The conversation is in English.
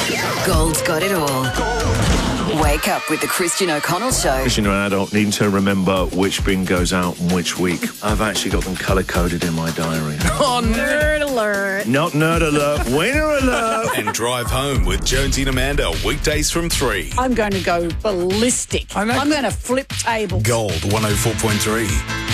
Gold's got it all. Wake up with the Christian O'Connell Show. You're an adult needing to remember which bin goes out and which week. I've actually got them colour-coded in my diary. Oh, nerd alert. Not nerd alert, winner alert. And Drive Home with Jonesy and Amanda, weekdays from 3. I'm going to go ballistic. I'm going to flip tables. Gold 104.3.